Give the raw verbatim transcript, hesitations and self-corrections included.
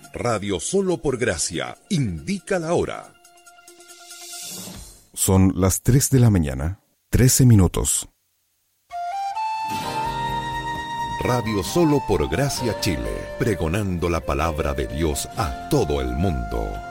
Radio Solo por Gracia indica la hora. Son las tres de la mañana, trece minutos. Radio Solo por Gracia Chile, pregonando la palabra de Dios a todo el mundo.